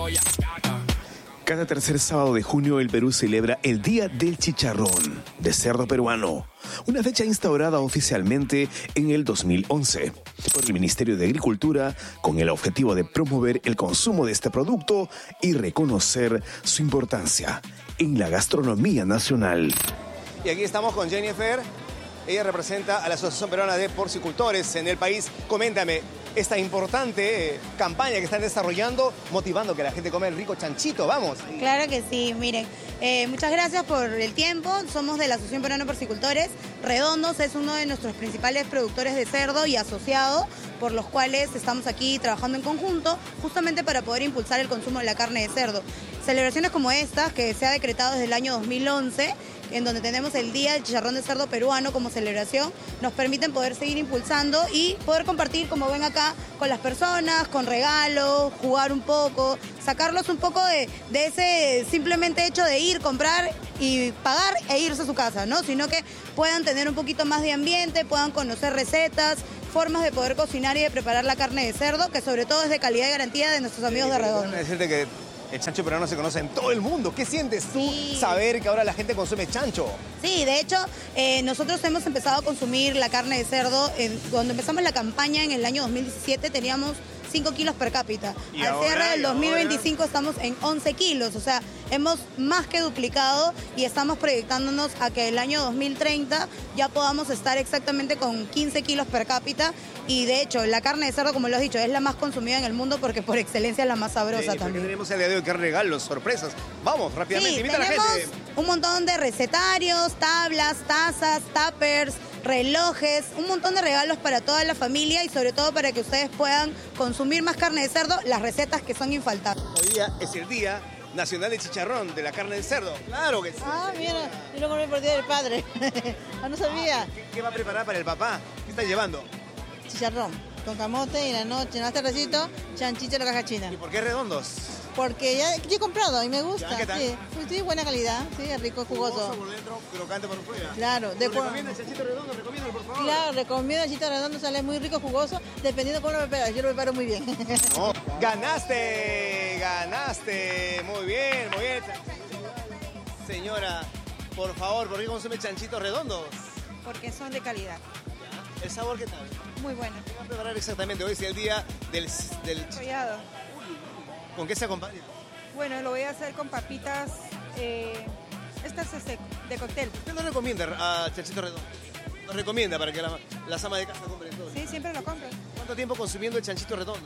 Cada tercer sábado de junio el Perú celebra el Día del Chicharrón de Cerdo Peruano, una fecha instaurada oficialmente en el 2011 por el Ministerio de Agricultura con el objetivo de promover el consumo de este producto y reconocer su importancia en la gastronomía nacional. Y aquí estamos con Jennifer. Ella representa a la Asociación Peruana de Porcicultores en el país. Coméntame, esta importante campaña que están desarrollando, motivando que la gente come el rico chanchito, vamos. Claro que sí, miren, muchas gracias por el tiempo. Somos de la Asociación Peruana de Porcicultores. Redondos es uno de nuestros principales productores de cerdo y asociado, por los cuales estamos aquí trabajando en conjunto, justamente para poder impulsar el consumo de la carne de cerdo. Celebraciones como estas, que se ha decretado desde el año 2011, en donde tenemos el Día del Chicharrón de Cerdo Peruano como celebración, nos permiten poder seguir impulsando y poder compartir, como ven acá, con las personas, con regalos, jugar un poco, sacarlos un poco de ese simplemente hecho de ir, comprar y pagar e irse a su casa, ¿no? Sino que puedan tener un poquito más de ambiente, puedan conocer recetas, formas de poder cocinar y de preparar la carne de cerdo, que sobre todo es de calidad y garantía de nuestros amigos de Redondo. Déjame decirte que el chancho peruano se conoce en todo el mundo. ¿Qué sientes tú saber que ahora la gente consume chancho? Sí, de hecho, nosotros hemos empezado a consumir la carne de cerdo. Cuando empezamos la campaña en el año 2017 teníamos 5 kilos per cápita. Al cierre del 2025 estamos en 11 kilos, o sea, hemos más que duplicado y estamos proyectándonos a que el año 2030 ya podamos estar exactamente con 15 kilos per cápita. Y de hecho, la carne de cerdo, como lo has dicho, es la más consumida en el mundo porque por excelencia es la más sabrosa también. Tenemos el día de hoy, qué regalos, sorpresas. Vamos, rápidamente, invita a la gente. Tenemos un montón de recetarios, tablas, tazas, tuppers, relojes, un montón de regalos para toda la familia y sobre todo para que ustedes puedan consumir más carne de cerdo, las recetas que son infaltables. Hoy día es el Día Nacional de Chicharrón, de la carne de cerdo. Claro que sí. Ah, mira, yo lo comí por Día del Padre. No sabía. ¿Qué va a preparar para el papá? ¿Qué está llevando? Chicharrón, con camote y en la noche, en la tardecito, chanchito de la caja china. ¿Y por qué redondos? Porque ya he comprado y me gusta. ¿Ya? ¿Qué tal? Sí, sí, buena calidad, sí, es rico, jugoso. Por dentro, crocante por fuera. Claro. ¿Recomienda el chanchito redondo? Recomiéndalo, por favor. Claro, recomiendo el chanchito redondo, sale muy rico, jugoso, dependiendo cómo lo preparas. Yo lo preparo muy bien. No, ganaste, ganaste. Muy bien, muy bien. Señora, por favor, ¿por qué consume chanchitos redondos? Porque son de calidad. ¿El sabor qué tal? Muy bueno. ¿Qué va a preparar exactamente? Hoy es el día del... Enrollado. ¿Con qué se acompaña? Bueno, lo voy a hacer con papitas. Estas de cóctel. ¿Usted no recomienda a chanchito redondo? Nos recomienda para que las amas de casa compren todo. Sí, siempre lo compro. ¿Cuánto tiempo consumiendo el chanchito redondo?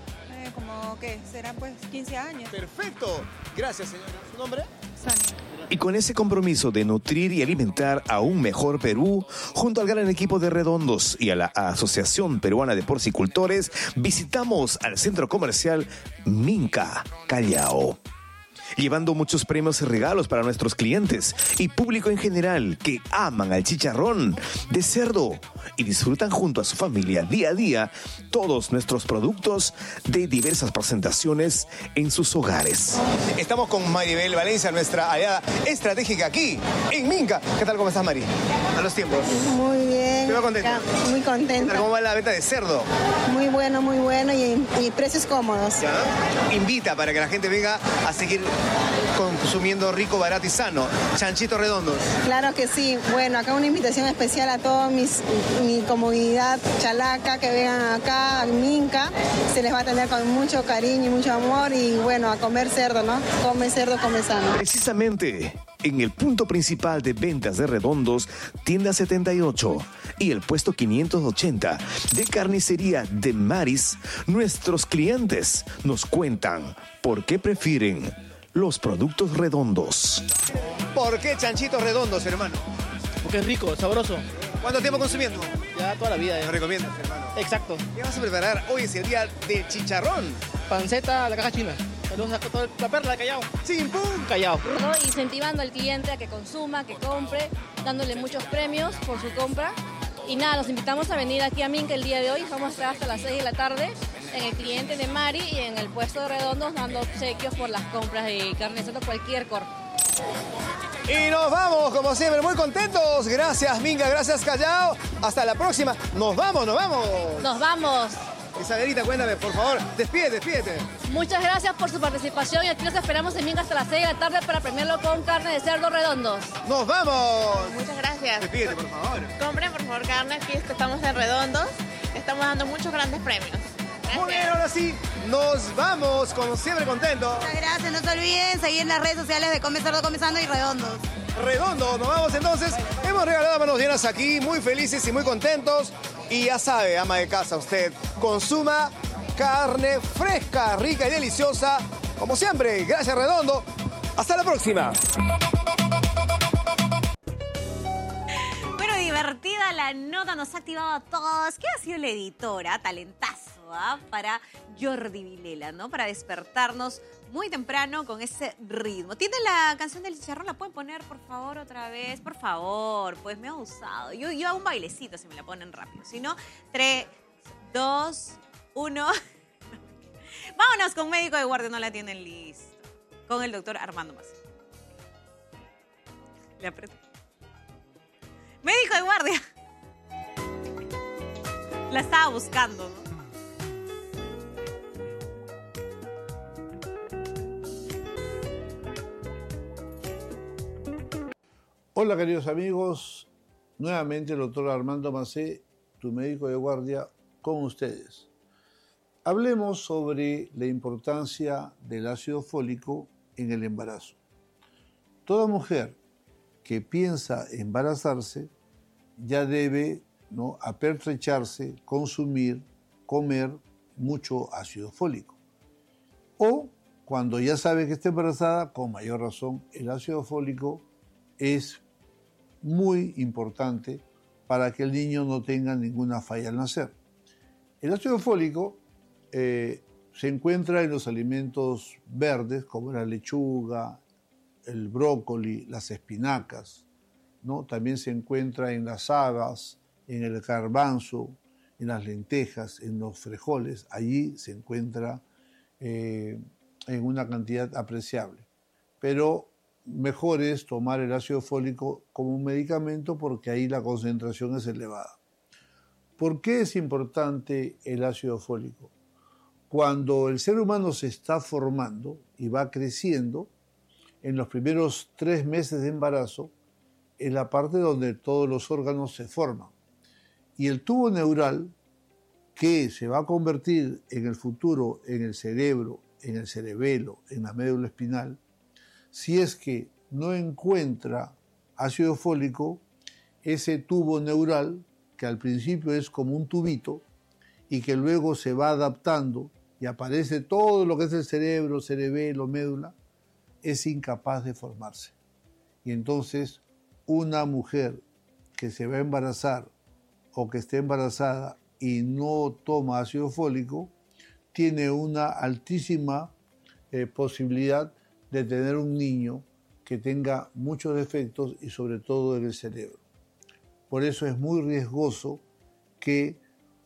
Como que serán pues 15 años. Perfecto. Gracias, señora. ¿Su nombre? Sonia. Y con ese compromiso de nutrir y alimentar a un mejor Perú, junto al gran equipo de Redondos y a la Asociación Peruana de Porcicultores, visitamos al centro comercial Minca, Callao, llevando muchos premios y regalos para nuestros clientes y público en general que aman al chicharrón de cerdo y disfrutan junto a su familia día a día todos nuestros productos de diversas presentaciones en sus hogares. Estamos con Maribel Valencia, nuestra aliada estratégica aquí en Minca. ¿Qué tal? ¿Cómo estás, Mari? A los tiempos. Muy bien. ¿Te va contenta? Muy contenta. ¿Cómo va la venta de cerdo? Muy bueno y precios cómodos. ¿Ya? Invita para que la gente venga a seguir consumiendo rico, barato y sano. Chanchitos redondos. Claro que sí. Bueno, acá una invitación especial a toda mi comunidad chalaca que vengan acá a Minca. Se les va a atender con mucho cariño y mucho amor y bueno, a comer cerdo, ¿no? Come cerdo, come sano. Precisamente en el punto principal de ventas de Redondos, tienda 78 y el puesto 580 de carnicería de Maris, nuestros clientes nos cuentan por qué prefieren los productos redondos. ¿Por qué chanchitos redondos, hermano? Porque es rico, sabroso. ¿Cuánto tiempo consumiendo? Ya toda la vida. ¿Me recomiendas, hermano? Exacto. ¿Qué vas a preparar? Hoy es el día del chicharrón. Panceta a la caja china. Saludos a toda la perla de Callao. ¡Sin pum! Callao. Incentivando al cliente a que consuma, que compre, dándole muchos premios por su compra. Y nada, los invitamos a venir aquí a Minca el día de hoy. Vamos a estar hasta las 6 de la tarde en el cliente de Mari y en el puesto de Redondos dando obsequios por las compras de carne de cerdo, cualquier corte. Y nos vamos, como siempre, muy contentos. Gracias, Minca, gracias, Callao. Hasta la próxima. Nos vamos, nos vamos. Nos vamos. Isaberita, cuéntame, por favor, despídete. Muchas gracias por su participación y aquí los esperamos en Minca hasta las 6 de la tarde para premiarlo con carne de cerdo redondos. ¡Nos vamos! Muchas gracias. Despídete, por favor. Compren, por favor, carne. Aquí estamos en Redondos. Estamos dando muchos grandes premios. Gracias. Muy bien, ahora sí, nos vamos, como siempre, contentos. Muchas gracias, no se olviden seguir en las redes sociales de Come Cerdo, Come Sano y Redondos. Redondo, nos vamos entonces. Hemos regalado manos llenas aquí, muy felices y muy contentos. Y ya sabe, ama de casa, usted consuma carne fresca, rica y deliciosa. Como siempre, gracias Redondo. Hasta la próxima. Bueno, divertida la nota, nos ha activado a todos. ¿Qué ha sido la editora? Talentazo, ¿ah? Para Jordi Vilela, ¿no? Para despertarnos muy temprano con ese ritmo. ¿Tiene la canción del chicharrón? ¿La pueden poner, por favor, otra vez? Por favor, pues me ha usado. Yo hago un bailecito si me la ponen rápido. Si no, 3, 2, 1. Vámonos con Médico de Guardia, no la tienen lista. Con el doctor Armando Macedo. Le aprieto. Médico de Guardia. La estaba buscando, ¿no? Hola queridos amigos, nuevamente el doctor Armando Macé, tu médico de guardia, con ustedes. Hablemos sobre la importancia del ácido fólico en el embarazo. Toda mujer que piensa embarazarse ya debe, ¿no?, apertrecharse, consumir, comer mucho ácido fólico. O cuando ya sabe que está embarazada, con mayor razón, el ácido fólico es muy importante para que el niño no tenga ninguna falla al nacer. El ácido fólico se encuentra en los alimentos verdes como la lechuga, el brócoli, las espinacas, ¿no? También se encuentra en las habas, en el garbanzo, en las lentejas, en los frijoles. Allí se encuentra en una cantidad apreciable. Pero mejor es tomar el ácido fólico como un medicamento porque ahí la concentración es elevada. ¿Por qué es importante el ácido fólico? Cuando el ser humano se está formando y va creciendo, en los primeros 3 meses de embarazo, es la parte donde todos los órganos se forman. Y el tubo neural, que se va a convertir en el futuro en el cerebro, en el cerebelo, en la médula espinal, si es que no encuentra ácido fólico, ese tubo neural, que al principio es como un tubito y que luego se va adaptando y aparece todo lo que es el cerebro, cerebelo, médula, es incapaz de formarse. Y entonces una mujer que se va a embarazar o que esté embarazada y no toma ácido fólico, tiene una altísima posibilidad de tener un niño que tenga muchos defectos y sobre todo en el cerebro. Por eso es muy riesgoso que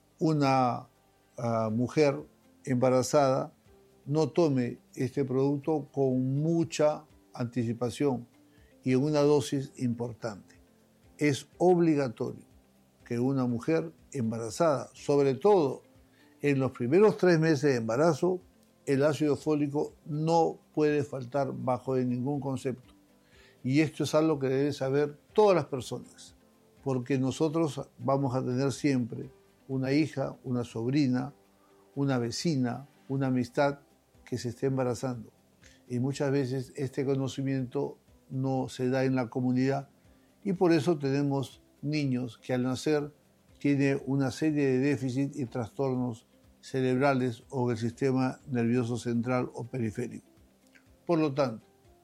una mujer embarazada no tome este producto con mucha anticipación y en una dosis importante. Es obligatorio que una mujer embarazada, sobre todo en los primeros 3 meses de embarazo, el ácido fólico no puede faltar bajo de ningún concepto. Y esto es algo que deben saber todas las personas, porque nosotros vamos a tener siempre una hija, una sobrina, una vecina, una amistad que se esté embarazando. Y muchas veces este conocimiento no se da en la comunidad y por eso tenemos niños que al nacer tienen una serie de déficits y trastornos cerebrales o del sistema nervioso central o periférico. Por lo tanto,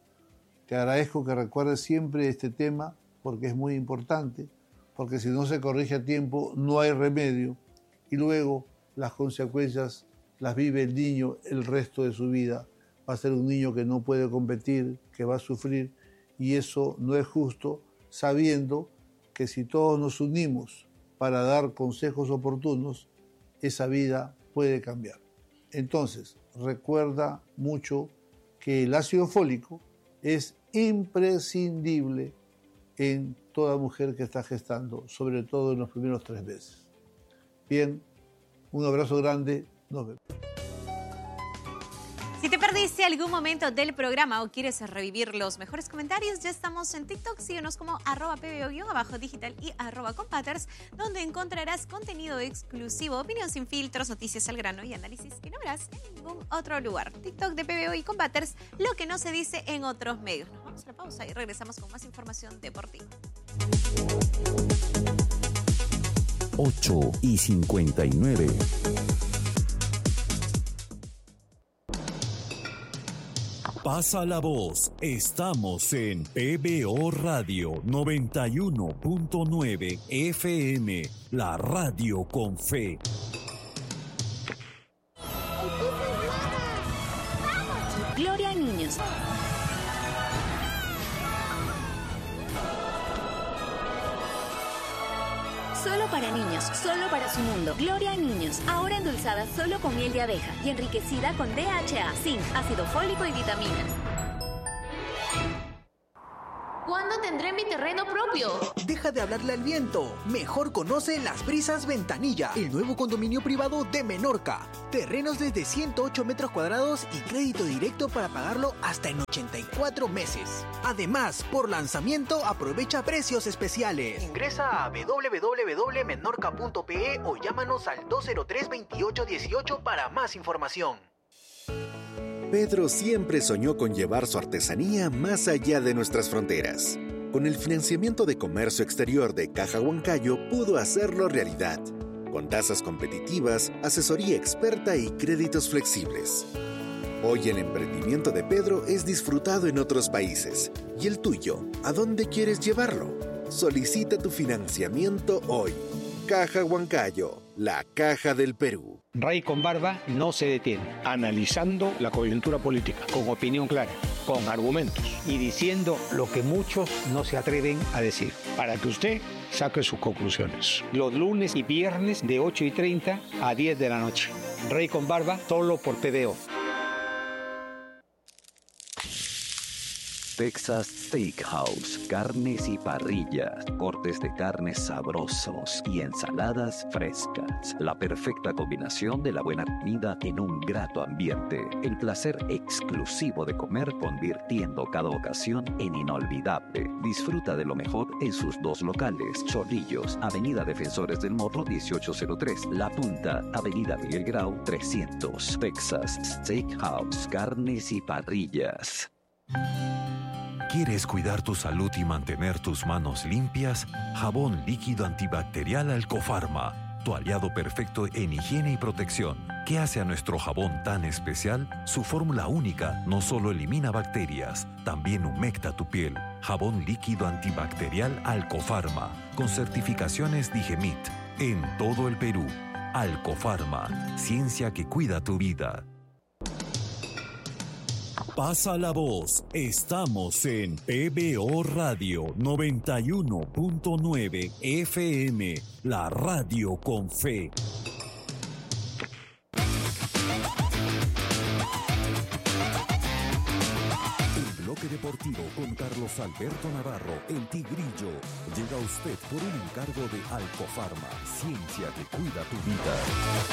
te agradezco que recuerdes siempre este tema porque es muy importante, porque si no se corrige a tiempo no hay remedio y luego las consecuencias las vive el niño el resto de su vida. Va a ser un niño que no puede competir, que va a sufrir y eso no es justo, sabiendo que si todos nos unimos para dar consejos oportunos, esa vida puede cambiar. Entonces, recuerda mucho que el ácido fólico es imprescindible en toda mujer que está gestando, sobre todo en los primeros 3 meses. Bien, Un abrazo grande. Nos vemos. Si te perdiste algún momento del programa o quieres revivir los mejores comentarios, ya estamos en TikTok. Síguenos como @pbo_digital y @compatters, donde encontrarás contenido exclusivo, opinión sin filtros, noticias al grano y análisis que no verás en ningún otro lugar. TikTok de PBO y Compatters, lo que no se dice en otros medios. Nos vamos a la pausa y regresamos con más información deportiva. 8:59. Pasa la voz. Estamos en PBO Radio 91.9 FM, la radio con fe. Gloria a niños. Solo para niños, solo para su mundo. Gloria a niños, ahora endulzada solo con miel de abeja y enriquecida con DHA, zinc, ácido fólico y vitaminas. ¿Cuándo tendré mi terreno propio? Deja de hablarle al viento. Mejor conoce Las Brisas Ventanilla, el nuevo condominio privado de Menorca. Terrenos desde 108 metros cuadrados y crédito directo para pagarlo hasta en 84 meses. Además, por lanzamiento aprovecha precios especiales. Ingresa a www.menorca.pe o llámanos al 203-2818 para más información. Pedro siempre soñó con llevar su artesanía más allá de nuestras fronteras. Con el financiamiento de comercio exterior de Caja Huancayo pudo hacerlo realidad, con tasas competitivas, asesoría experta y créditos flexibles. Hoy el emprendimiento de Pedro es disfrutado en otros países. ¿Y el tuyo? ¿A dónde quieres llevarlo? Solicita tu financiamiento hoy. Caja Huancayo, la caja del Perú. Rey con barba no se detiene, analizando la coyuntura política, con opinión clara, con argumentos y diciendo lo que muchos no se atreven a decir, para que usted saque sus conclusiones. Los lunes y viernes de 8:30 a 10 de la noche. Rey con barba, solo por PBO. Texas Steakhouse, carnes y parrillas, cortes de carnes sabrosos y ensaladas frescas. La perfecta combinación de la buena comida en un grato ambiente. El placer exclusivo de comer, convirtiendo cada ocasión en inolvidable. Disfruta de lo mejor en sus dos locales: Chorrillos, Avenida Defensores del Morro 1803, La Punta, Avenida Miguel Grau 300. Texas Steakhouse, carnes y parrillas. ¿Quieres cuidar tu salud y mantener tus manos limpias? Jabón líquido antibacterial Alcofarma, tu aliado perfecto en higiene y protección. ¿Qué hace a nuestro jabón tan especial? Su fórmula única no solo elimina bacterias, también humecta tu piel. Jabón líquido antibacterial Alcofarma, con certificaciones Digemit, en todo el Perú. Alcofarma, ciencia que cuida tu vida. Pasa la voz. Estamos en PBO Radio 91.9 FM, la radio con fe. El bloque deportivo con Carlos Alberto Navarro, el Tigrillo, llega a usted por un encargo de Alcofarma, ciencia que cuida tu vida.